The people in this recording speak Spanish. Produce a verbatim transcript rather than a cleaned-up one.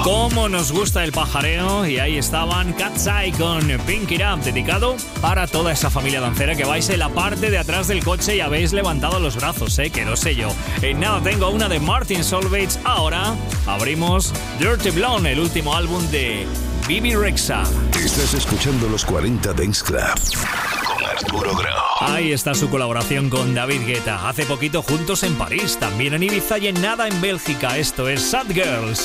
Cómo nos gusta el pajareo, y ahí estaban Cat's Eye con Pink It Up, dedicado para toda esa familia dancera que vais en la parte de atrás del coche y habéis levantado los brazos, eh, que no sé yo. En nada tengo una de Martin Solveig. Ahora abrimos Dirty Blonde, el último álbum de Bebe Rexha. Estás escuchando los cuarenta Dance Club con Arturo Grau. Ahí está su colaboración con David Guetta. Hace poquito juntos en París, también en Ibiza y en nada en Bélgica. Esto es Sad Girls.